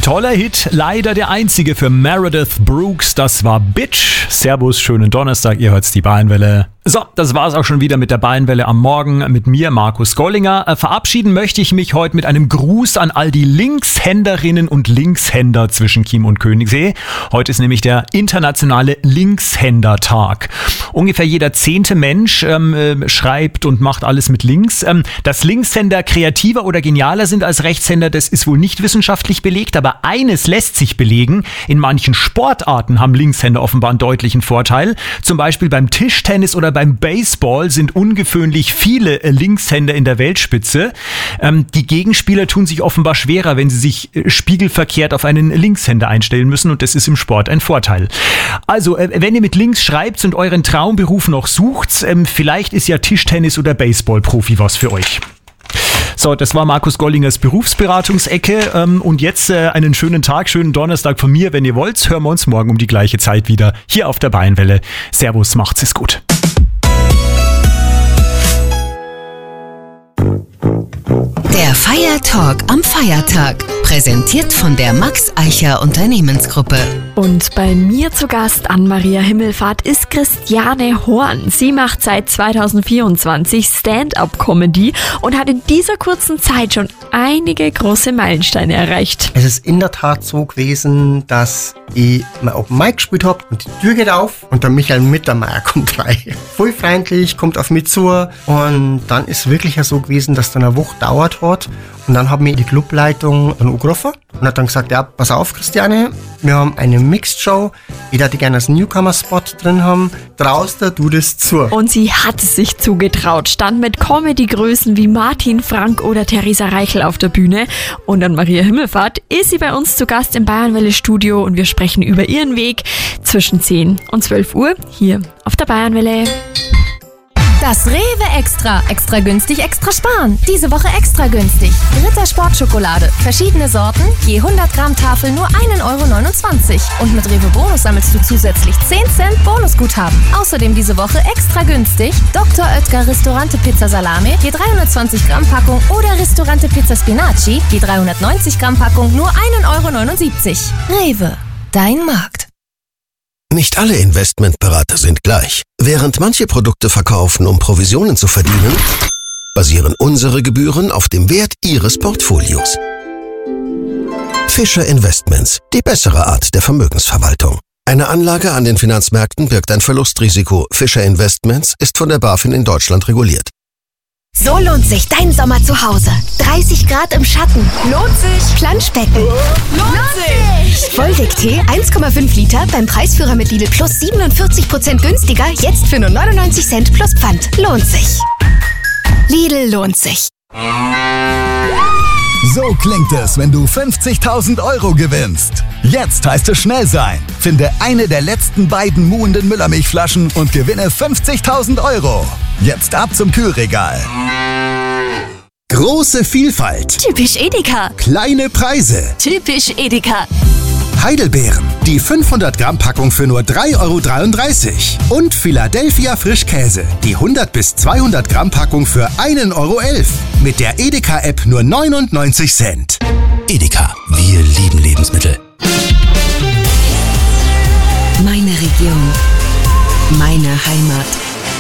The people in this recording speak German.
Toller Hit, leider der einzige für Meredith Brooks, das war Bitch. Servus, schönen Donnerstag, ihr hört's, die Bayernwelle. So, das war's auch schon wieder mit der Bayernwelle am Morgen mit mir, Markus Gollinger. Verabschieden möchte ich mich heute mit einem Gruß an all die Linkshänderinnen und Linkshänder zwischen Chiem und Königssee. Heute ist nämlich der internationale Linkshändertag. Ungefähr jeder 10. Mensch schreibt und macht alles mit links. Dass Linkshänder kreativer oder genialer sind als Rechtshänder, das ist wohl nicht wissenschaftlich belegt, aber eines lässt sich belegen. In manchen Sportarten haben Linkshänder offenbar einen deutlichen Vorteil. Zum Beispiel beim Tischtennis oder beim Baseball sind ungewöhnlich viele Linkshänder in der Weltspitze. Die Gegenspieler tun sich offenbar schwerer, wenn sie sich spiegelverkehrt auf einen Linkshänder einstellen müssen, und das ist im Sport ein Vorteil. Also, wenn ihr mit links schreibt und euren Traumberuf noch sucht, vielleicht ist ja Tischtennis oder Baseball-Profi was für euch. So, das war Markus Gollingers Berufsberatungsecke und jetzt einen schönen Tag, schönen Donnerstag von mir. Wenn ihr wollt, hören wir uns morgen um die gleiche Zeit wieder hier auf der Bayernwelle. Servus, macht's es gut. Der Feiertalk am Feiertag, präsentiert von der Max Eicher Unternehmensgruppe. Und bei mir zu Gast an Maria Himmelfahrt ist Christiane Horn. Sie macht seit 2024 Stand-up-Comedy und hat in dieser kurzen Zeit schon einige große Meilensteine erreicht. Es ist in der Tat so gewesen, dass ich mal Open Mic gespielt habe und die Tür geht auf und der Michael Mittermeier kommt rein. Voll freundlich, kommt auf mich zu und dann ist wirklich so gewesen, dass dann eine Woche dauert hat und dann hat mir die Clubleitung angerufen und hat dann gesagt, ja, pass auf Christiane, wir haben eine Mixed-Show, ich hätte gerne einen Newcomer-Spot drin haben, traust du das zu? Und sie hat es sich zugetraut, stand mit Comedy-Größen wie Martin Frank oder Theresa Reichel auf der Bühne und an Maria Himmelfahrt ist sie bei uns zu Gast im Bayernwelle-Studio und wir sprechen über ihren Weg zwischen 10 und 12 Uhr hier auf der Bayernwelle. Das Rewe Extra. Extra günstig, extra sparen. Diese Woche extra günstig. Ritter Sportschokolade. Verschiedene Sorten. Je 100 Gramm Tafel nur 1,29 €. Und mit Rewe Bonus sammelst du zusätzlich 10 Cent Bonusguthaben. Außerdem diese Woche extra günstig. Dr. Oetker Ristorante Pizza Salame. Je 320 Gramm Packung. Oder Ristorante Pizza Spinaci. Je 390 Gramm Packung nur 1,79 €. Rewe. Dein Markt. Nicht alle Investmentberater sind gleich. Während manche Produkte verkaufen, um Provisionen zu verdienen, basieren unsere Gebühren auf dem Wert Ihres Portfolios. Fischer Investments, die bessere Art der Vermögensverwaltung. Eine Anlage an den Finanzmärkten birgt ein Verlustrisiko. Fischer Investments ist von der BaFin in Deutschland reguliert. So lohnt sich dein Sommer zu Hause. 30 Grad im Schatten. Lohnt sich. Planschbecken. Lohnt sich. Vollweg-Tee 1,5 Liter beim Preisführer mit Lidl Plus 47% günstiger. Jetzt für nur 99 Cent plus Pfand. Lohnt sich. Lidl lohnt sich. So klingt es, wenn du 50.000 € gewinnst. Jetzt heißt es schnell sein. Finde eine der letzten beiden muhenden Müllermilchflaschen und gewinne 50.000 €. Jetzt ab zum Kühlregal. Große Vielfalt. Typisch Edeka. Kleine Preise. Typisch Edeka. Heidelbeeren. Die 500 Gramm Packung für nur 3,33 €. Und Philadelphia Frischkäse. Die 100 bis 200 Gramm Packung für 1,11 €. Mit der Edeka-App nur 99 Cent. Edeka, wir lieben Lebensmittel. Meine Region. Meine Heimat.